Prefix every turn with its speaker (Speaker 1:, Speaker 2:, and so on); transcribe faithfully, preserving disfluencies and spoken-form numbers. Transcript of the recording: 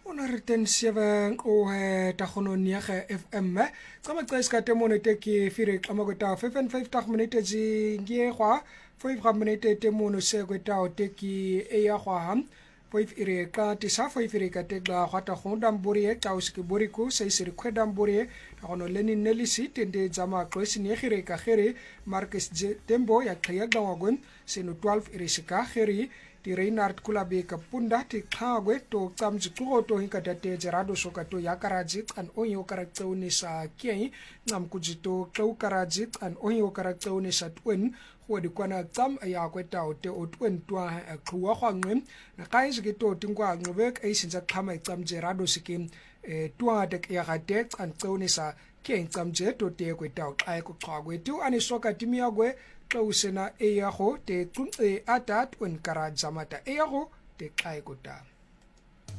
Speaker 1: Ona riten seven o he tagononia ge F M me. Tsama tsa ska temone te ki fire kama go ta five and five tag minute ji ngie gwa five ga minute te mono se go ta o te ki e ya gwa ham. Five ire ka te sa five ire ka te ga gwa ta gondam bori e ta uski bori ko se sir kwedam bori e tagono leni nelisi tende jama kwesi ne gire ka gere Marcus Tembo ya khaya ga wagon se no twelve ire sika gere ti Reinhard Kulabe ka punda ti khagwe to tsamji tlo to hinka tate Gerardo soka to yakaraji an onyo karakteuni sa kiai ngam kujito tlo karaji an onyo karakteuni sa twin ho di kwana tsam ya kweta o te o twin twa khwa khwangwe na kai se to tingwa ngobek ai sinza khama tsam Gerardo sikim e twa de ya gate an tseuni sa kiai tsamje to te kweta o kai ko khagwe tu ani soka timiagwe Klausena e ya go te tun e atat un kara jamata e ya go te kai kota.